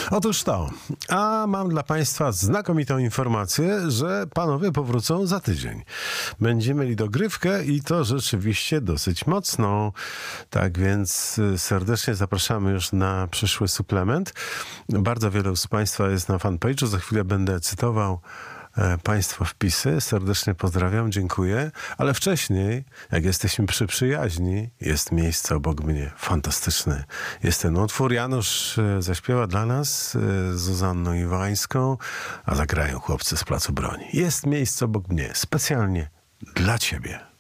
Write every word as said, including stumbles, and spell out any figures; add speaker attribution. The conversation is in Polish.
Speaker 1: Otóż to, a mam dla Państwa znakomitą informację, że panowie powrócą za tydzień. Będziemy mieli dogrywkę i to rzeczywiście dosyć mocno. Tak więc serdecznie zapraszamy już na przyszły suplement. Bardzo wielu z Państwa jest na fanpage'u. Za chwilę będę cytował Państwa wpisy. Serdecznie pozdrawiam, dziękuję. Ale wcześniej, jak jesteśmy przy przyjaźni, jest miejsce obok mnie fantastyczne. Jest ten utwór. Janusz zaśpiewa dla nas z Zuzanną Iwańską, a zagrają chłopcy z Placu Broni. Jest miejsce obok mnie, specjalnie dla Ciebie.